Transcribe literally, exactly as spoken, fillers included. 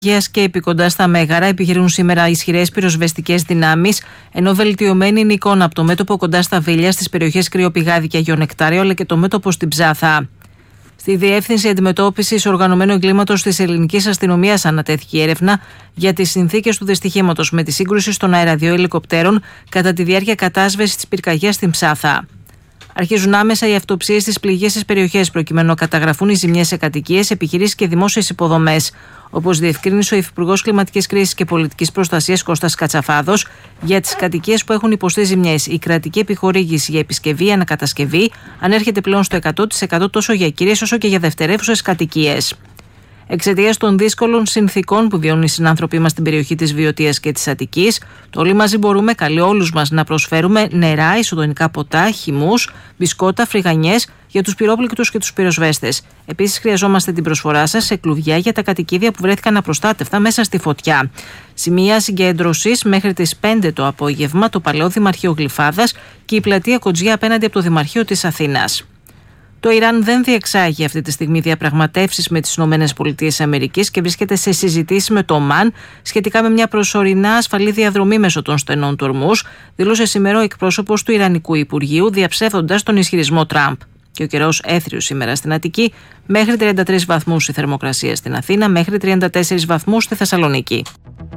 Και επί κοντά στα Μέγαρα επιχειρούν σήμερα ισχυρές πυροσβεστικές δυνάμεις, ενώ βελτιωμένη είναι η εικόνα από το μέτωπο κοντά στα Βίλια, στις περιοχές Κρυοπηγάδη και Αγιο Νεκτάριο, αλλά και το μέτωπο στην Ψάθα. Στη Διεύθυνση Αντιμετώπισης Οργανωμένου Εγκλήματος της Ελληνικής Αστυνομίας ανατέθηκε η έρευνα για τις συνθήκες του δυστυχήματος με τη σύγκρουση στον αέρα δύο ελικοπτέρων κατά τη διάρκεια κατάσβεσης της πυρκαγιάς στην Ψάθα. Αρχίζουν άμεσα οι αυτοψίες στις πληγές περιοχές, προκειμένου να καταγραφούν οι ζημιές σε κατοικίες, επιχειρήσεις και δημόσιες υποδομές. Όπως διευκρίνησε ο Υφυπουργός Κλιματικής Κρίσης και Πολιτικής Προστασίας Κώστας Κατσαφάδος, για τις κατοικίες που έχουν υποστεί ζημιές, η κρατική επιχορήγηση για επισκευή ή ανακατασκευή ανέρχεται πλέον στο εκατό τοις εκατό τόσο για κύριες όσο και για δευτερεύουσες κατοικίες. Εξαιτίας των δύσκολων συνθήκων που βιώνουν οι συνάνθρωποι μας στην περιοχή της Βιωτίας και της Αττικής, το Όλοι Μαζί Μπορούμε καλεί όλους μας να προσφέρουμε νερά, ισοδονικά ποτά, χυμούς, μπισκότα, φρυγανιές για τους πυρόπληκτους και τους πυροσβέστες. Επίσης, χρειαζόμαστε την προσφορά σας σε κλουβιά για τα κατοικίδια που βρέθηκαν απροστάτευτα μέσα στη φωτιά. Σημεία συγκέντρωσης μέχρι τις πέντε το απόγευμα, το Παλαιό Δημαρχείο Γλυφάδας και η πλατεία Κοτζιά απέναντι από το Δημαρχείο της Αθήνας. Το Ιράν δεν διεξάγει αυτή τη στιγμή διαπραγματεύσεις με τις ΗΠΑ και βρίσκεται σε συζητήσεις με το Ομάν σχετικά με μια προσωρινά ασφαλή διαδρομή μέσω των στενών του Ορμούζ, δήλωσε σήμερα ο εκπρόσωπος του Ιρανικού Υπουργείου, διαψεύδοντας τον ισχυρισμό Τραμπ. Και ο καιρός έθριος σήμερα στην Αττική, μέχρι τριάντα τρεις βαθμούς η θερμοκρασία στην Αθήνα, μέχρι τριάντα τέσσερις βαθμούς στη Θεσσαλονίκη.